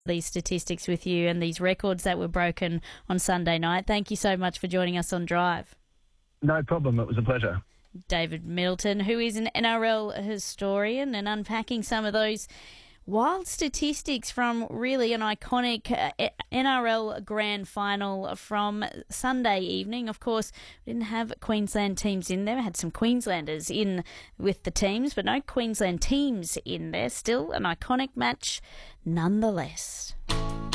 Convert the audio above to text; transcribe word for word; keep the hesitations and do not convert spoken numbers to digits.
these statistics with you and these records that were broken on Sunday night. Thank you so much for joining us on Drive. No problem. It was a pleasure. David Middleton, who is an N R L historian, and unpacking some of those wild statistics from really an iconic uh, N R L grand final from Sunday evening. Of course, we didn't have Queensland teams in there. We had some Queenslanders in with the teams, but no Queensland teams in there. Still an iconic match nonetheless.